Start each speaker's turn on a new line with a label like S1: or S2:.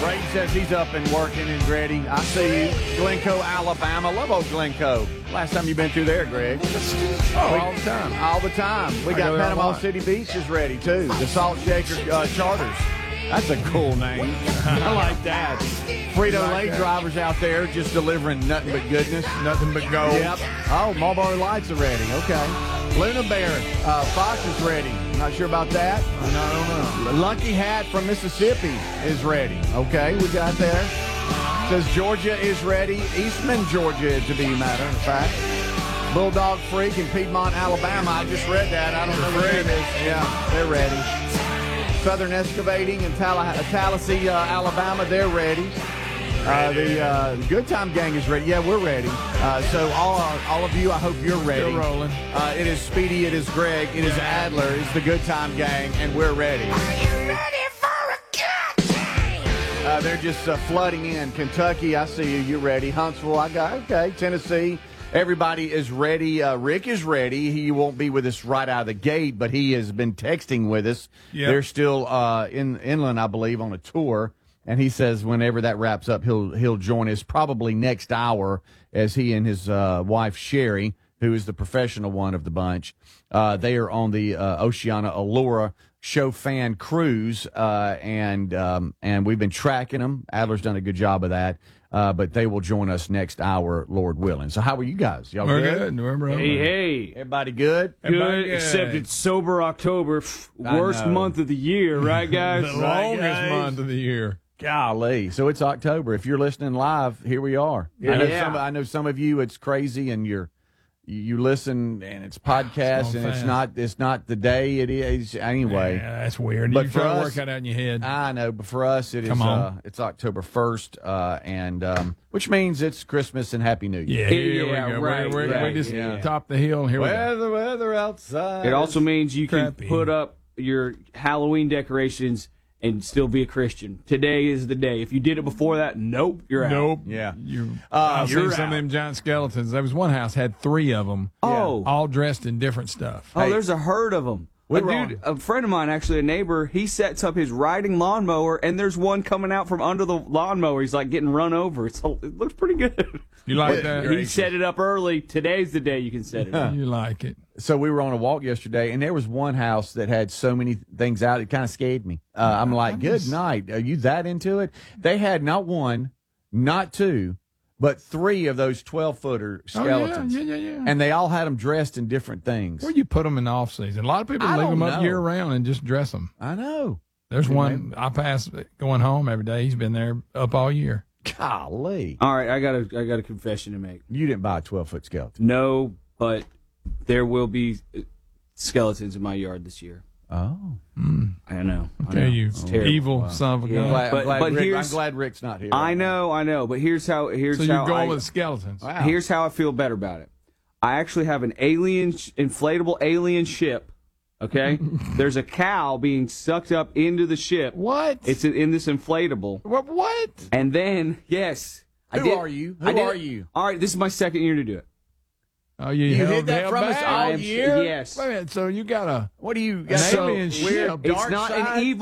S1: Braden says he's up and working and ready. I see you. Glencoe, Alabama. Love old Glencoe. Last time you been through there, Greg?
S2: All the time.
S1: All the time. We got Panama City Beach is ready, too. The Salt Shaker Charters. That's a cool name. I like that. Frito-Lay drivers out there just delivering nothing but goodness.
S2: Nothing but gold.
S1: Yep. Oh, Marlboro Lights are ready. Okay. Luna Bear, Fox is ready. Not sure about that.
S2: I don't know.
S1: Lucky Hat from Mississippi is ready. Okay, we got there. Says Georgia is ready. Eastman, Georgia, to be a matter of fact. Bulldog Freak in Piedmont, Alabama. I just read that. I don't know what it is. Yeah, they're ready. Southern Excavating in Tallahassee, Alabama, they're ready. The Good Time Gang is ready. Yeah, we're ready. So all of you, I hope you're ready.
S2: Still rolling.
S1: It is Speedy, it is Greg, it is Adler, it's the Good Time Gang, and we're ready.
S3: Are you ready for a good time?
S1: They're just flooding in. Kentucky, I see you. You're ready. Huntsville, I got okay. Tennessee, everybody is ready. Rick is ready. He won't be with us right out of the gate, but he has been texting with us.
S2: Yep.
S1: They're still in inland, I believe, on a tour. And he says whenever that wraps up, he'll join us probably next hour as he and his wife Sherry, who is the professional one of the bunch, they are on the Oceana Allura show fan cruise, and we've been tracking them. Adler's done a good job of that, but they will join us next hour, Lord willing. So how are you guys? Y'all
S2: We're
S1: good?
S2: good. We're rolling.
S4: Hey.
S1: Everybody good?
S4: Good, except it's sober October, worst
S1: know.
S4: month of the year, right, guys?
S2: The
S1: Right,
S2: longest
S1: guys?
S2: month of the year.
S1: Golly. So it's October. If you're listening live, here we are.
S4: Yeah.
S1: I know some of you, it's crazy, and you listen, and it's podcast, and it's not the day it is anyway.
S2: Yeah, that's weird.
S1: But
S2: You
S1: for
S2: try to
S1: us-
S2: work that out in your head.
S1: I know, but for us, it is.
S2: Come on.
S1: It's October 1st, and which means it's Christmas and Happy New Year.
S2: Yeah, here
S4: Yeah,
S2: we go.
S4: right,
S2: We
S4: right,
S2: just
S4: yeah.
S2: top the hill. Here we go.
S1: The weather outside.
S4: It also means you can
S2: Crappy.
S4: put up your Halloween decorations and still be a Christian. Today is the day. If you did it before that, nope, you're out.
S2: Nope.
S1: Yeah.
S2: I've seen
S1: you're
S2: some of them giant skeletons. There was one house had 3 of them,
S4: Oh.
S2: all dressed in different stuff.
S4: Oh, there's a herd of them.
S1: We
S4: A
S1: were
S4: dude, a friend of mine, actually a neighbor, he sets up his riding lawnmower, and there's one coming out from under the lawnmower. He's like getting run over. It looks pretty good.
S2: You like that?
S4: He set it up early. Today's the day you can set it up.
S2: You like it?
S1: So we were on a walk yesterday, and there was one house that had so many things out, it kind of scared me. I'm like, good night. Are you that into it? They had not one, not two, but 3 of those 12-footer skeletons.
S2: Oh, yeah.
S1: And they all had them dressed in different things.
S2: Where you put them in the off season? A lot of people
S1: I
S2: leave them
S1: don't
S2: up
S1: know.
S2: year round and just dress them.
S1: I know.
S2: There's one I pass going home every day. He's been there up all year.
S1: Golly.
S4: All right, I got a confession to make.
S1: You didn't buy a 12-foot skeleton.
S4: No, but there will be skeletons in my yard this year.
S1: Oh.
S4: I know. I
S2: Okay,
S4: know.
S2: you
S4: It's terrible.
S2: evil son of a
S4: Yeah.
S2: gun.
S4: But
S1: I'm
S4: here's-
S1: glad Rick's not here.
S4: I know. But here's how.
S2: So you're
S4: how
S2: going
S4: I,
S2: with skeletons.
S1: Wow.
S4: Here's how I feel better about it. I actually have an inflatable alien ship. Okay, there's a cow being sucked up into the ship.
S2: What?
S4: It's in this inflatable,
S2: What?
S4: and then yes,
S1: Who are you? Who are you?
S4: All right, this is my second year to do it.
S2: Oh,
S1: You
S2: held
S1: hid that
S2: hell
S1: from us
S2: back.
S1: all
S4: I am
S1: year?
S4: Yes,
S2: Wait a minute. So you got a
S1: What do you
S2: an
S1: got?
S2: alien
S4: So,
S2: ship?
S4: it's not an evil.